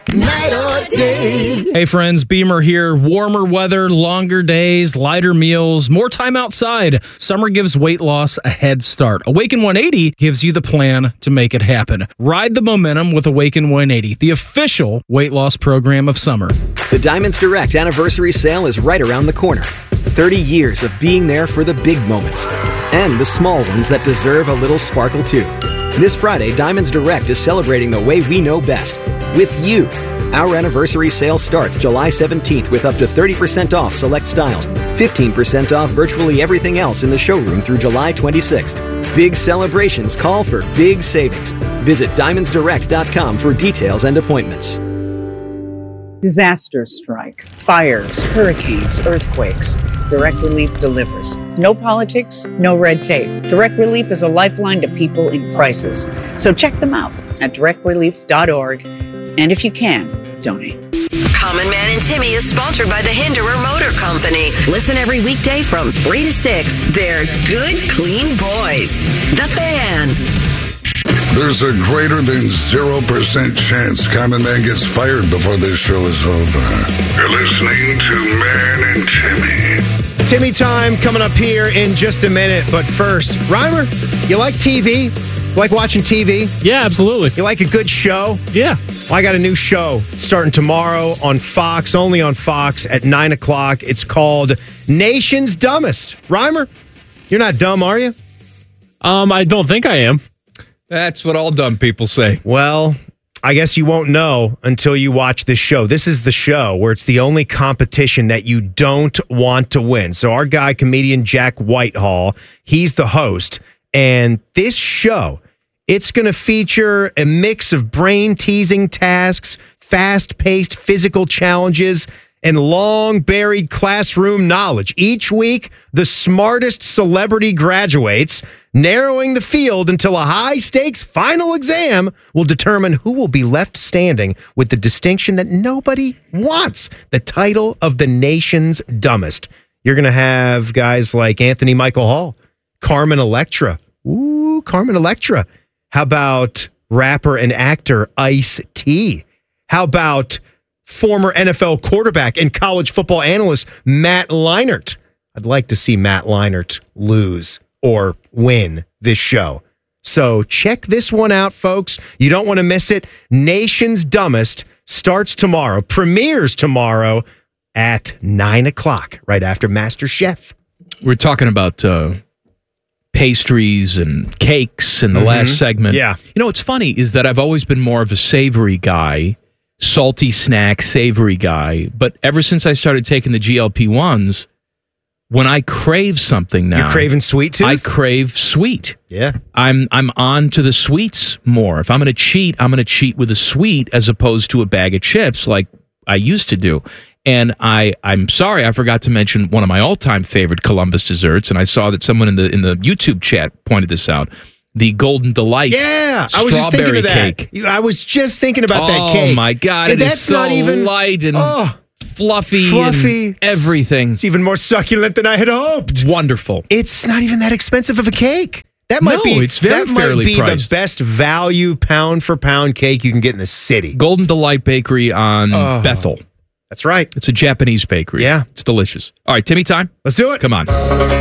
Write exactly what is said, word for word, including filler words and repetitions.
night or day. Hey friends, Beamer here. Warmer weather, longer days, lighter meals, more time outside. Summer gives weight loss a head start. Awaken one eighty gives you the plan to make it happen. Ride the momentum with Awaken one eighty, the official weight loss program of summer. The Diamonds Direct anniversary sale is right around the corner. thirty years of being there for the big moments and the small ones that deserve a little sparkle too. This Friday, Diamonds Direct is celebrating the way we know best, with you. Our anniversary sale starts July seventeenth with up to thirty percent off select styles, fifteen percent off virtually everything else in the showroom through July twenty-sixth. Big celebrations call for big savings. Visit diamonds direct dot com for details and appointments. Disasters strike, fires, hurricanes, earthquakes. Direct Relief delivers. No politics, no red tape. Direct Relief is a lifeline to people in crisis. So check them out at direct relief dot org. And if you can, donate. Common Man and Timmy is sponsored by the Hinderer Motor Company. Listen every weekday from three to six. They're good, clean boys. The Fan. There's a greater than zero percent chance Common Man gets fired before this show is over. You're listening to Man and Timmy. Timmy time coming up here in just a minute. But first, Reimer, you like T V? You like watching T V? Yeah, absolutely. You like a good show? Yeah. Well, I got a new show starting tomorrow on Fox, only on Fox at nine o'clock. It's called Nation's Dumbest. Reimer, you're not dumb, are you? Um, I don't think I am. That's what all dumb people say. Well, I guess you won't know until you watch this show. This is the show where it's the only competition that you don't want to win. So our guy, comedian Jack Whitehall, he's the host. And this show, it's going to feature a mix of brain-teasing tasks, fast-paced physical challenges, and long-buried classroom knowledge. Each week, the smartest celebrity graduates, narrowing the field until a high-stakes final exam will determine who will be left standing with the distinction that nobody wants, the title of the nation's dumbest. You're going to have guys like Anthony Michael Hall, Carmen Electra. Ooh, Carmen Electra. How about rapper and actor Ice-T? How about former N F L quarterback and college football analyst Matt Leinart? I'd like to see Matt Leinart lose or win this show. So check this one out, folks. You don't want to miss it. Nation's Dumbest starts tomorrow, premieres tomorrow at nine o'clock, right after MasterChef. We're talking about uh, pastries and cakes in the Mm-hmm. last segment. Yeah. You know, what's funny is that I've always been more of a savory guy, salty snack, savory guy. But ever since I started taking the G L P ones, when I crave something now, You're craving sweet tooth? I crave sweet. Yeah. I'm I'm on to the sweets more. If I'm going to cheat, I'm going to cheat with a sweet as opposed to a bag of chips like I used to do. And I, I'm sorry, I forgot to mention one of my all-time favorite Columbus desserts, and I saw that someone in the in the YouTube chat pointed this out. The Golden Delight. Yeah, I was just thinking of that. Cake. I was just thinking about oh, that cake. Oh my God! And it that's is so not even light and oh, fluffy, fluffy, and everything. It's even more succulent than I had hoped. Wonderful. It's not even that expensive of a cake. That might no, be. It's very that might fairly be priced. the best value pound for pound cake you can get in the city. Golden Delight Bakery on oh, Bethel. That's right. It's a Japanese bakery. Yeah, it's delicious. All right, Timmy time. Let's do it. Come on.